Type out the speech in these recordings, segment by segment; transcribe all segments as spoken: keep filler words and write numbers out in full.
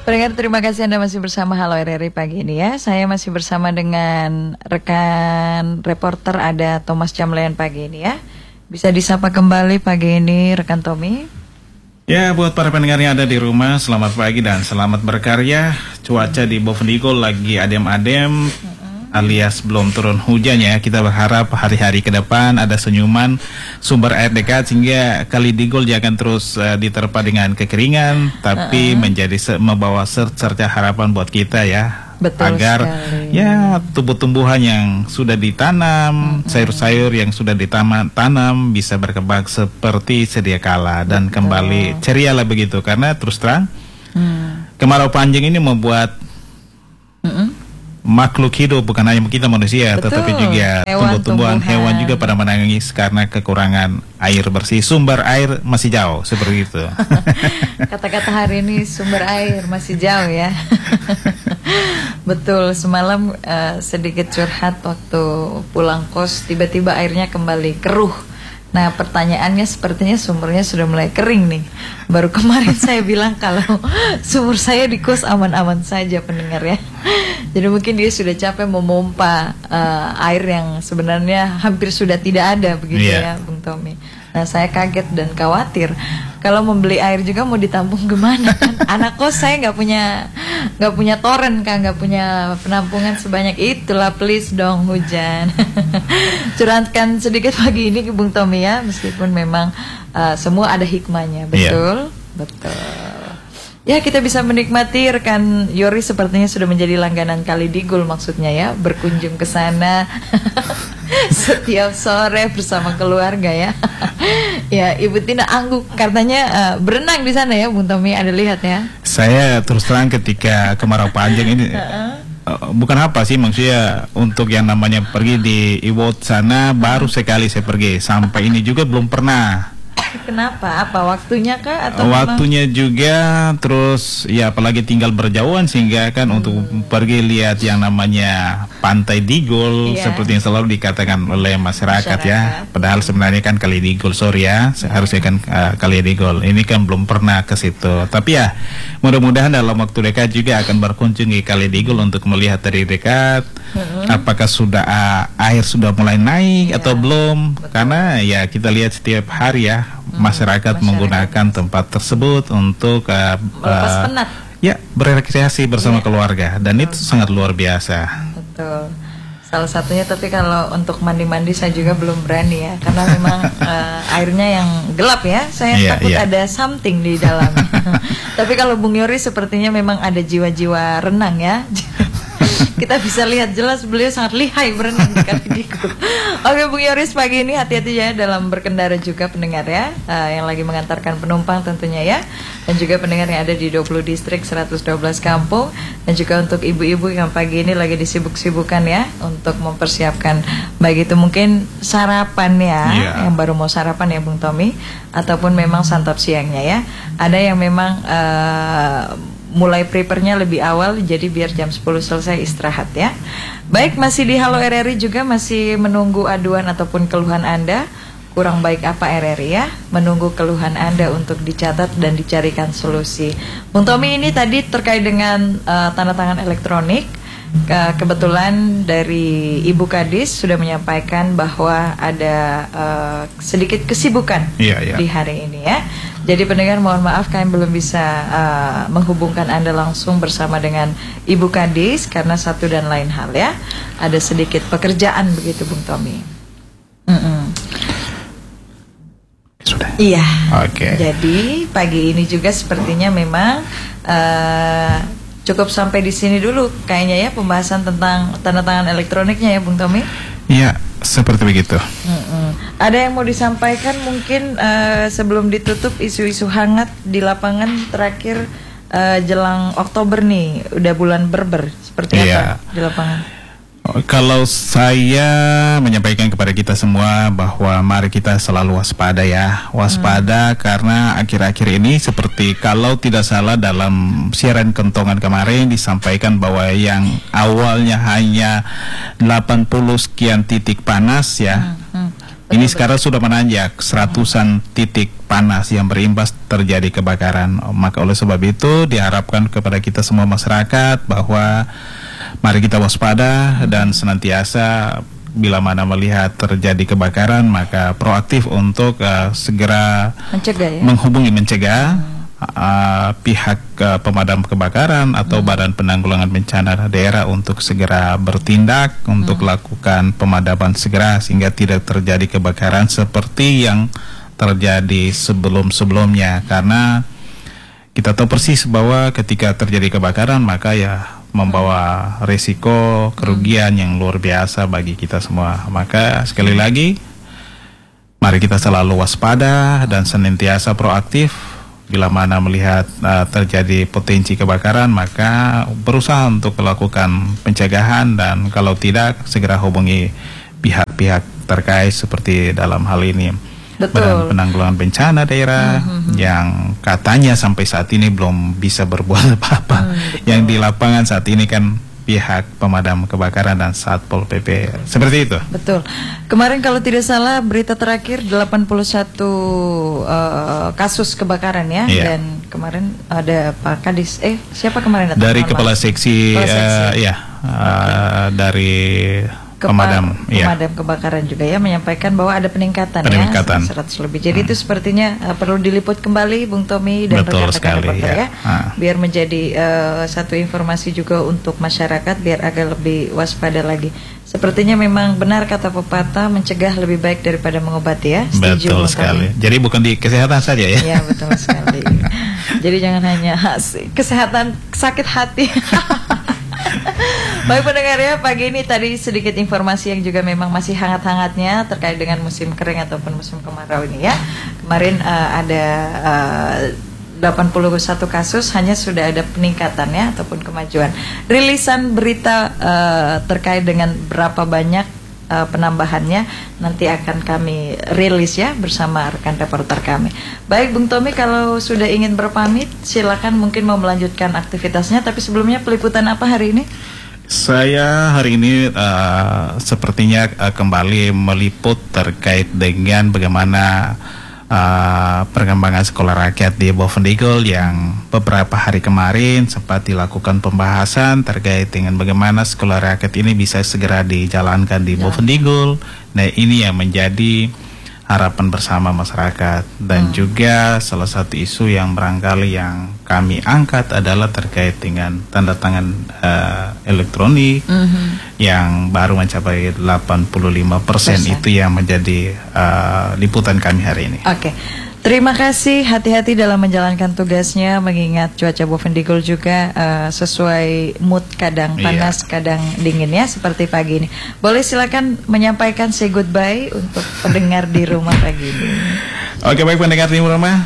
Pendengar, terima kasih Anda masih bersama Halo R R I pagi ini ya. Saya masih bersama dengan rekan reporter, ada Thomas Camlean pagi ini ya. Bisa disapa kembali pagi ini rekan Tommy. Ya, buat para pendengar yang ada di rumah, selamat pagi dan selamat berkarya. Cuaca di Bovendigul lagi adem-adem, uh-uh. alias belum turun hujan ya. Kita berharap hari-hari ke depan ada senyuman, sumber air dekat, sehingga Kali Digul jangan terus uh, diterpa dengan kekeringan, tapi uh-uh. menjadi se- membawa serta harapan buat kita ya. Betul agar sekali. Ya tumbuh-tumbuhan yang sudah ditanam, mm-hmm. sayur-sayur yang sudah ditanam bisa berkembang seperti sedia kala dan Betul. Kembali ceria lah begitu. Karena terus terang mm. kemarau panjang ini membuat mm-hmm. makhluk hidup, bukan hanya kita manusia, Betul. Tetapi juga hewan, tumbuh-tumbuhan, tumbuhan. hewan juga pada menangis karena kekurangan air bersih. Sumber air masih jauh, seperti itu. Kata-kata hari ini, sumber air masih jauh ya. Betul, semalam uh, sedikit curhat waktu pulang kos, tiba-tiba airnya kembali keruh. Nah, pertanyaannya sepertinya sumbernya sudah mulai kering nih. Baru kemarin saya bilang kalau sumur saya di kos aman-aman saja, pendengar ya. Jadi mungkin dia sudah capek memompa uh, air yang sebenarnya hampir sudah tidak ada begitu yeah. ya, Bung Tommy. Nah, saya kaget dan khawatir kalau membeli air juga mau ditampung kemana kan? Anak kos saya nggak punya nggak punya toren kan, nggak punya penampungan sebanyak itulah. Please dong hujan. Curhatkan sedikit pagi ini Bung Tommy ya, meskipun memang uh, semua ada hikmahnya, betul, yeah. betul. Ya, kita bisa menikmati rekan Yori sepertinya sudah menjadi langganan Kali Digul maksudnya ya, berkunjung ke sana setiap sore bersama keluarga ya. Ya, Ibu Tina angguk katanya uh, berenang di sana ya, Bung Tommy, ada lihat ya. Saya terus terang ketika kemarau panjang ini uh-uh. uh, bukan apa sih maksudnya, untuk yang namanya pergi di Iwot sana baru sekali saya pergi, sampai ini juga belum pernah. Kenapa? Apa waktunya kah atau waktunya memang? Juga terus ya, apalagi tinggal berjauhan sehingga kan hmm. untuk pergi lihat yang namanya Pantai Digul yeah. seperti yang selalu dikatakan oleh masyarakat, masyarakat ya. Padahal sebenarnya kan Kali Digul, sorry ya, seharusnya kan uh, Kali Digul. Ini kan belum pernah ke situ. Tapi ya mudah-mudahan dalam waktu dekat juga akan berkunjung di Kali Digul untuk melihat dari dekat hmm. apakah sudah uh, air sudah mulai naik yeah. atau belum. Betul. Karena ya kita lihat setiap hari ya masyarakat, masyarakat menggunakan tempat tersebut untuk uh, melepas uh, penat, ya berekreasi bersama yeah. keluarga, dan Betul. Itu sangat luar biasa. Betul. Salah satunya, tapi kalau untuk mandi-mandi saya juga belum berani ya, karena memang uh, airnya yang gelap ya, saya yeah, takut yeah. ada something di dalam. Tapi kalau Bung Yori sepertinya memang ada jiwa-jiwa renang ya. Kita bisa lihat jelas beliau sangat lihai berenang di Kali Digul. Oke Bung Yoris, pagi ini hati-hati ya dalam berkendara juga pendengar ya, uh, yang lagi mengantarkan penumpang tentunya ya, dan juga pendengar yang ada di dua puluh distrik, seratus dua belas kampung, dan juga untuk ibu-ibu yang pagi ini lagi disibuk-sibukan ya untuk mempersiapkan baik itu mungkin sarapan ya, yeah. yang baru mau sarapan ya Bung Tommy, ataupun memang santap siangnya ya. Ada yang memang uh, mulai prepare-nya lebih awal, jadi biar jam sepuluh selesai istirahat ya. Baik, masih di Halo R R I juga masih menunggu aduan ataupun keluhan Anda. Kurang baik apa R R I ya? Menunggu keluhan Anda untuk dicatat dan dicarikan solusi. Bung Tommy, ini tadi terkait dengan uh, tanda tangan elektronik. Ke- kebetulan dari Ibu Kadis sudah menyampaikan bahwa ada uh, sedikit kesibukan yeah, yeah. di hari ini ya. Jadi pendengar mohon maaf kami belum bisa uh, menghubungkan Anda langsung bersama dengan Ibu Kadis karena satu dan lain hal ya. Ada sedikit pekerjaan begitu Bung Tommy. Mm-mm. Sudah. Iya. Oke. Okay. Jadi pagi ini juga sepertinya memang uh, cukup sampai di sini dulu kayaknya ya, pembahasan tentang tanda tangan elektroniknya ya Bung Tommy. Iya, seperti begitu. Mm-mm. Ada yang mau disampaikan mungkin uh, sebelum ditutup, isu-isu hangat di lapangan terakhir uh, jelang Oktober nih, udah bulan berber, seperti iya. apa di lapangan? Kalau saya menyampaikan kepada kita semua bahwa mari kita selalu waspada ya, waspada hmm. karena akhir-akhir ini seperti kalau tidak salah dalam siaran kentongan kemarin disampaikan bahwa yang awalnya hanya delapan puluh sekian titik panas ya, hmm. Hmm. Betul, ini betul. Sekarang sudah menanjak seratusan hmm. titik panas yang berimbas terjadi kebakaran. Maka oleh sebab itu diharapkan kepada kita semua masyarakat bahwa mari kita waspada dan senantiasa bila mana melihat terjadi kebakaran maka proaktif untuk uh, segera mencegah, ya? menghubungi mencegah hmm. uh, pihak uh, pemadam kebakaran atau hmm. Badan Penanggulangan Bencana Daerah untuk segera bertindak untuk hmm. lakukan pemadaman segera sehingga tidak terjadi kebakaran seperti yang terjadi sebelum-sebelumnya, karena kita tahu persis bahwa ketika terjadi kebakaran maka ya membawa risiko kerugian yang luar biasa bagi kita semua. Maka sekali lagi mari kita selalu waspada dan senantiasa proaktif. Bila mana melihat uh, terjadi potensi kebakaran maka berusaha untuk melakukan pencegahan, dan kalau tidak segera hubungi pihak-pihak terkait seperti dalam hal ini Betul. Badan Penanggulangan Bencana Daerah mm-hmm. yang katanya sampai saat ini belum bisa berbuat apa-apa. Mm, yang di lapangan saat ini kan pihak pemadam kebakaran dan Satpol P P. Seperti itu. Betul. Kemarin kalau tidak salah berita terakhir delapan puluh satu uh, kasus kebakaran ya. Yeah. Dan kemarin ada Pak Kadis. Eh siapa kemarin datang? Dari Kepala Seksi, Kepala Seksi. Uh, ya uh, okay. dari Kepa, pemadam, pemadam ya. kebakaran juga ya menyampaikan bahwa ada peningkatan, peningkatan. ya seratus lebih. Jadi hmm. itu sepertinya uh, perlu diliput kembali Bung Tommy dan rekan-rekan reporter ya, ya. Ah. biar menjadi uh, satu informasi juga untuk masyarakat biar agak lebih waspada lagi. Sepertinya memang benar kata pepatah, mencegah lebih baik daripada mengobati ya. Setuju, betul sekali. Tommy? Jadi bukan di kesehatan saja ya. Iya betul sekali. Jadi jangan hanya kesehatan, sakit hati. Baik pendengar ya, pagi ini tadi sedikit informasi yang juga memang masih hangat-hangatnya terkait dengan musim kering ataupun musim kemarau ini ya. Kemarin uh, ada uh, delapan puluh satu kasus, hanya sudah ada peningkatan ya ataupun kemajuan. Rilisan berita uh, terkait dengan berapa banyak uh, penambahannya nanti akan kami rilis ya bersama rekan reporter kami. Baik Bung Tommy, kalau sudah ingin berpamit silakan, mungkin mau melanjutkan aktivitasnya, tapi sebelumnya peliputan apa hari ini? Saya hari ini uh, sepertinya uh, kembali meliput terkait dengan bagaimana uh, perkembangan sekolah rakyat di Bovendigul yang beberapa hari kemarin sempat dilakukan pembahasan terkait dengan bagaimana sekolah rakyat ini bisa segera dijalankan di ya. Bovendigul. Nah ini yang menjadi harapan bersama masyarakat, dan hmm. juga salah satu isu yang barangkali yang kami angkat adalah terkait dengan tanda tangan uh, elektronik mm-hmm. yang baru mencapai delapan puluh lima persen. Itu yang menjadi uh, liputan kami hari ini. Oke. Okay. Terima kasih, hati-hati dalam menjalankan tugasnya, mengingat cuaca Bovendigul juga uh, sesuai mood, kadang panas, yeah. kadang dingin ya, seperti pagi ini. Boleh silakan menyampaikan say goodbye untuk pendengar di rumah pagi ini. Oke, baik pendengar di rumah,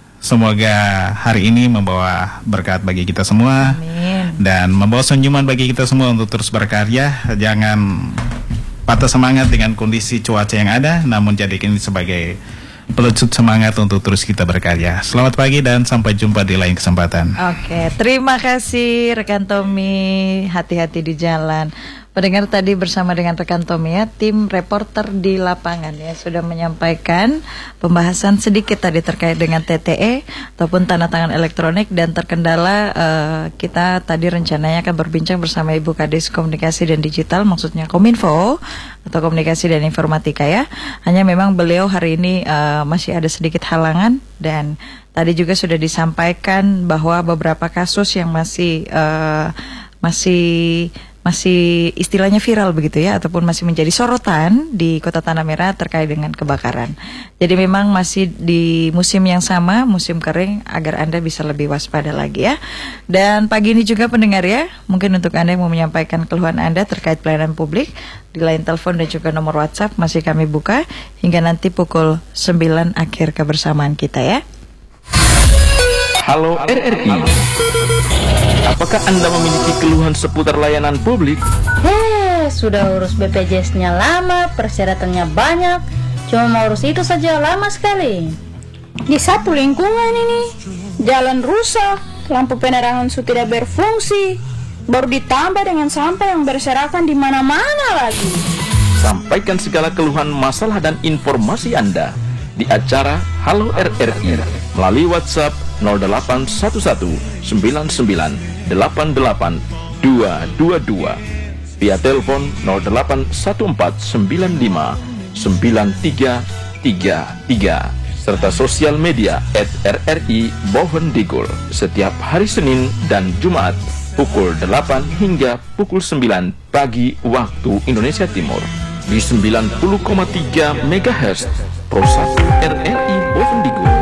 semoga hari ini membawa berkat bagi kita semua. Amin. Dan membawa senyuman bagi kita semua untuk terus berkarya. Jangan patah semangat dengan kondisi cuaca yang ada, namun jadikan ini sebagai pelecut semangat untuk terus kita berkarya. Selamat pagi dan sampai jumpa di lain kesempatan. Oke, terima kasih rekan Tommy. Hati-hati di jalan. Pendengar tadi bersama dengan rekan Tommy ya, tim reporter di lapangan ya, sudah menyampaikan pembahasan sedikit tadi terkait dengan T T E ataupun tanda tangan elektronik, dan terkendala uh, kita tadi rencananya akan berbincang bersama Ibu Kadis Komunikasi dan Digital, maksudnya Kominfo atau Komunikasi dan Informatika ya. Hanya memang beliau hari ini uh, masih ada sedikit halangan, dan tadi juga sudah disampaikan bahwa beberapa kasus yang masih uh, masih masih istilahnya viral begitu ya, ataupun masih menjadi sorotan di Kota Tanah Merah terkait dengan kebakaran. Jadi memang masih di musim yang sama, musim kering, agar Anda bisa lebih waspada lagi ya. Dan pagi ini juga pendengar ya, mungkin untuk Anda yang mau menyampaikan keluhan Anda terkait pelayanan publik, di line telepon dan juga nomor WhatsApp masih kami buka hingga nanti pukul sembilan akhir kebersamaan kita ya. Halo R R I, apakah Anda memiliki keluhan seputar layanan publik? Heh, sudah urus B P J S-nya lama, persyaratannya banyak, cuma mau urus itu saja lama sekali. Di satu lingkungan ini, jalan rusak, lampu penerangan sudah tidak berfungsi, baru ditambah dengan sampah yang berserakan di mana-mana lagi. Sampaikan segala keluhan, masalah dan informasi Anda di acara Halo R R I melalui WhatsApp nol delapan satu satu sembilan sembilan delapan delapan dua dua dua, via telepon nol delapan satu empat sembilan lima sembilan tiga tiga tiga, serta sosial media et R R I Bovendigul setiap hari Senin dan Jumat pukul delapan hingga pukul sembilan pagi waktu Indonesia Timur di sembilan puluh koma tiga megahertz Pro satu R R I Bovendigul.